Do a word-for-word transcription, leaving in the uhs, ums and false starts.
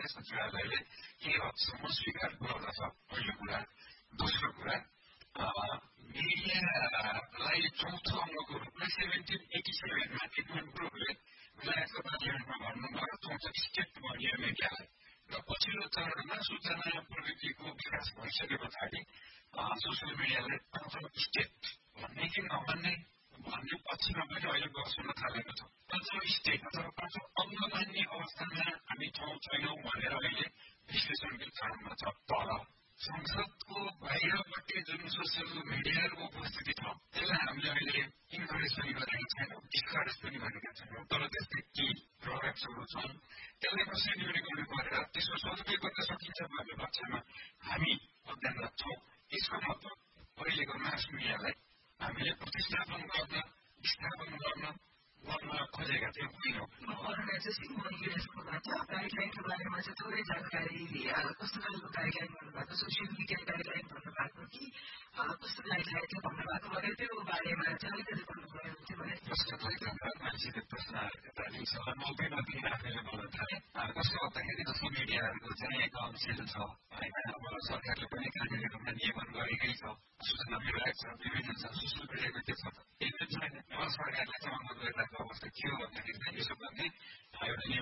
त्यस सचिवालयले के हदसम्म स्वीकार गर्दछ पहिलो कुरा। दोस्रो कुरा मिडियालाई चौथो अङ्गको रूपमा सेभेन्टिन एटी सेभेनमा एडमन्ड ब्रोकले विलायतको पार्लियामेन्टमा भन्नुभयो चौथो स्टेट भनियो मिडियालाई र पछिल्लो चरणमा सूचना प्रविधिको विकास भइसके पछाडि सोसियल मिडियालाई पाँचौं स्टेट भन्ने कि नभन्ने भन्ने पछिमा पनि अहिले बहस हुन थालेको छ। पाँचौं स्टेट अथवा पाँचौं अङ्ग मान्ने अवस्थामा हामी छौँ छैनौँ भनेर अहिले विश्लेषणको चरणमा छ। तर संसदको बाहिरपट्टि जुन सोसियल मिडियाको उपस्थिति छ त्यसलाई हामीले अहिले इन्करेज पनि गरेका छैनौँ, डिस्करेज पनि गरेका छैनौँ। तर त्यस्तै केही ड्रब्याक्सहरू छन्, त्यसलाई कसरी न्यूनीकरण गरेर त्यसको सदुपयोग गर्न सकिन्छ भन्ने पक्षमा हामी अध्ययनरत छौँ। यसको मतलब अहिलेको मास मिडियालाई हामीले प्रतिस्थापन गर्न स्थापन गर्न गर्न खोजेका थियौँ होइनौँ। गाइडलाइनको बारेमा चाहिँ थोरै जानकारी कस्तो खालको गाइडलाइन भन्नुभएको, सोसियल मिडिया गाइडलाइन भन्नुभएको कि कस्तो गाइडलाइन थियो भन्नुभएको भने त्यो बारेमा चाहिँ अलिकति भन्नुभयो हुन्थ्यो भने। प्रश्नलाई धन्यवाद। मान्छेले प्रश्न तालिम छ नब्बे नब्बे आफैले बोल्न थाले। कस्तो भन्दाखेरि जस्तो मिडियाहरूको चाहिँ काउन्सिल छ होइन, अब सरकारले पनि कानुनी रूपमा नियमन गरेकै छ, सूचना विभाग छ, विभिन्न छ, सोसियल मिडियाको के छ केही पनि छैन। अब सरकारले चाहिँ अनुरोध गरिरहेको अवस्था के हो भन्दाखेरि चाहिँ यसो भन्ने एउटा